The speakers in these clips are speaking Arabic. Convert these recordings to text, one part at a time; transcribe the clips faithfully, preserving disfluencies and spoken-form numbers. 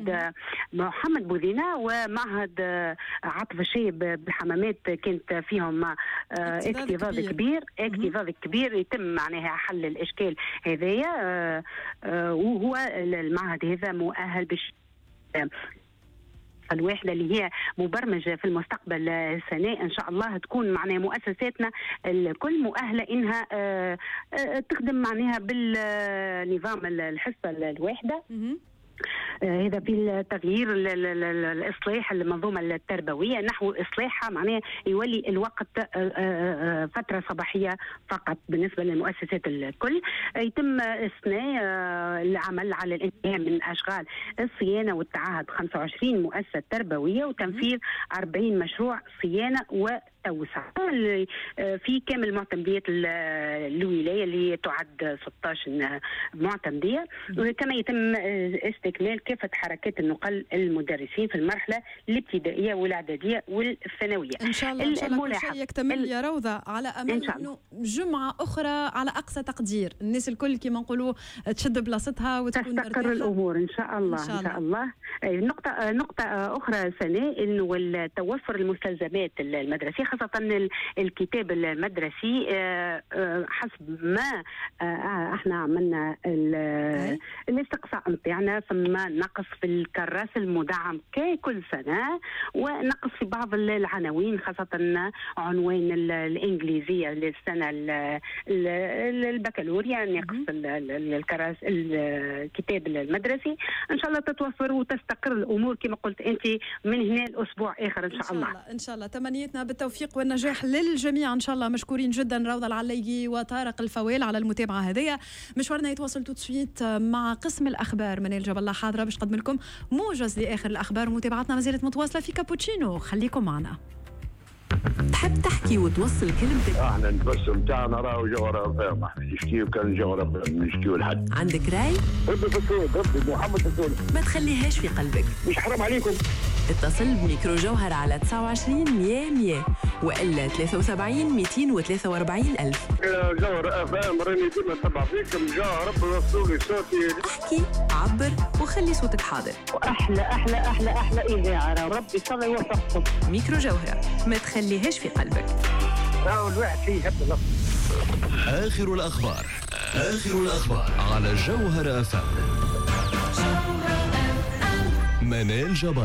معهد محمد بوذينة ومعهد عطف الشيب بالحمامات كانت فيهم اكتظاظ كبير اكتظاظ كبير يتم معناها حل الاشكال هذايا، وهو المعهد هذا مؤهل باش الواحدة اللي هي مبرمجة في المستقبل السنة إن شاء الله تكون معناها مؤسساتنا الكل مؤهلة إنها تخدم معناها بالنظام الحصة الواحدة. هذا في التغيير الإصلاح المنظومة التربوية نحو إصلاحها، معناه يولي الوقت فترة صباحية فقط بالنسبة للمؤسسات الكل. يتم السنة العمل على الانتهاء من أشغال الصيانة والتعهد خمسة وعشرين مؤسسة تربوية وتنفيذ أربعين مشروع صيانة و توسع في كامل معتمديات الولاية اللي تعد ستة عشر معتمدية، وكما يتم استكمال كافة حركات النقل المدرسين في المرحلة الابتدائية والإعدادية والثانوية. إن شاء الله إن شاء الله كل شيء يكتمل يا روضة على أمل إنه جمعة أخرى على أقصى تقدير الناس الكل كما نقولوا تشد بلاصتها وتكون تستقر الأمور إن شاء الله إن شاء الله. إن شاء الله. نقطة نقطة أخرى سنة إنه توفر المستلزمات المدرسية خاصة الكتاب المدرسي حسب ما احنا عملنا الاستقصاء نتاعنا ثم نقص في الكراس المدعم كل سنة ونقص في بعض العناوين خاصة عنوان الإنجليزية للسنة البكالوريا نقص الكراس الكتاب المدرسي. إن شاء الله تتوفر وتستقر الأمور كما قلت أنت من هنا الأسبوع آخر إن شاء, إن شاء الله. الله إن شاء الله تمنيتنا بالتوفيق والنجاح للجميع إن شاء الله. مشكورين جدا روضة العلايقي وطارق الفويل على المتابعة هذه. مشوارنا يتواصل توتسويت مع قسم الأخبار منال جبل الله حاضرة باش تقدم لكم موجز لآخر الأخبار ومتابعتنا ما زالت متواصلة في كابوتشينو. خليكم معنا. تحب تحكي وتوصل كلمتك؟ احنا نتبسم تاعنا راهو جوهرة فاهمة نشكيو كان جوهرة نشكيو لحد. عندك راي؟ ربي فسول ربي محمد فسول ما تخليهاش في قلبك. مش حرام عليكم. اتصل بميكرو جوهر على تسعة وعشرين مية مية وإلا ثلاثة وسبعين مئتين وثلاثة وأربعين ألف. يا جوهر أفهم راني ديما نتبع فيكم جا ربي وصلولي صوتي. احكي عبر وخلي صوتك حاضر. وأحلى أحلى أحلى أحلى إذاعة ربي صلي وفقكم. ميكرو جوهرة ما تخليهاش في قلبك. راهو الواحد فيه هبة لفظ. آخر الأخبار آخر الأخبار على جوهر أفهم. منال جبل.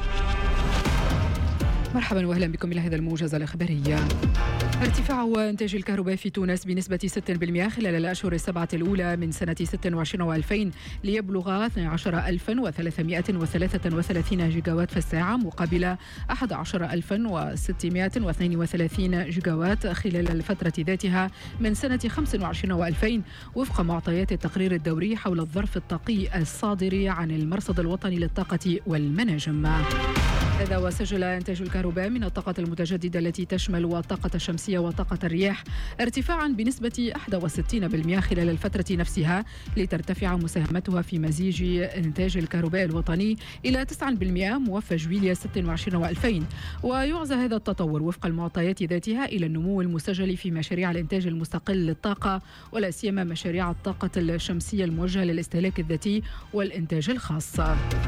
مرحبا واهلا بكم الى هذا الموجز الإخباري. ارتفاع إنتاج الكهرباء في تونس بنسبة ستة بالمئة خلال الأشهر السبعة الأولى من سنة ستة وعشرين وألفين ليبلغ اثني عشر ألفا وثلاثمئة وثلاثة وثلاثين جيجاوات في الساعة مقابل أحد عشر ألفا وستمئة واثنين وثلاثين جيجاوات خلال الفترة ذاتها من سنة خمسة وعشرين وألفين وفق معطيات التقرير الدوري حول الظرف الطاقي الصادر عن المرصد الوطني للطاقة والمناجم. هذا وسجل إنتاج الكهرباء من الطاقة المتجددة التي تشمل الطاقة الشمسية وطاقة الرياح ارتفاعا بنسبة واحد وستين بالمئة خلال الفترة نفسها لترتفع مساهمتها في مزيج إنتاج الكهرباء الوطني إلى تسعة بالمئة موفى جويلية ستة وعشرين وألفين. ويعزى هذا التطور وفق المعطيات ذاتها إلى النمو المسجل في مشاريع الإنتاج المستقل للطاقة ولا سيما مشاريع الطاقة الشمسية الموجهة للاستهلاك الذاتي والإنتاج الخاص.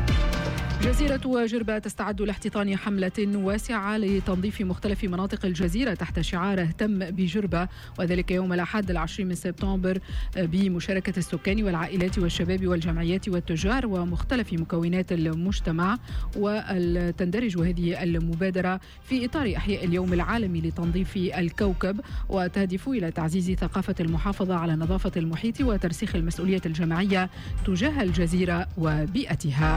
جزيرة جربة تستعد لاحتضان حملة واسعة لتنظيف مختلف مناطق الجزيرة تحت شعار اهتم بجربة، وذلك يوم الأحد العشرين من سبتمبر بمشاركة السكان والعائلات والشباب والجمعيات والتجار ومختلف مكونات المجتمع. وتندرج هذه المبادرة في إطار إحياء اليوم العالمي لتنظيف الكوكب، وتهدف إلى تعزيز ثقافة المحافظة على نظافة المحيط وترسيخ المسؤولية الجماعية تجاه الجزيرة وبيئتها.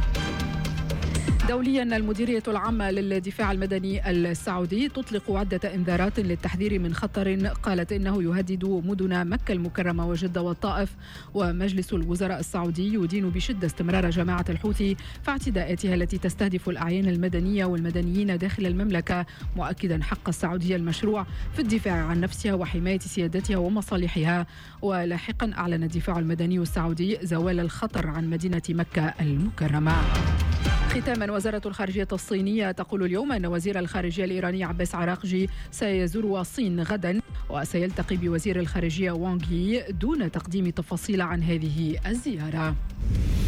دوليا المديرية العامة للدفاع المدني السعودي تطلق عدة إنذارات للتحذير من خطر قالت إنه يهدد مدن مكة المكرمة وجدة والطائف. ومجلس الوزراء السعودي يدين بشدة استمرار جماعة الحوثي في اعتداءاتها التي تستهدف الأعيان المدنية والمدنيين داخل المملكة، مؤكدا حق السعودية المشروع في الدفاع عن نفسها وحماية سيادتها ومصالحها. ولاحقا أعلن الدفاع المدني السعودي زوال الخطر عن مدينة مكة المكرمة. ختاما وزارة الخارجية الصينية تقول اليوم أن وزير الخارجية الإيراني عباس عراقجي سيزور الصين غدا وسيلتقي بوزير الخارجية وانغ يي دون تقديم تفاصيل عن هذه الزيارة.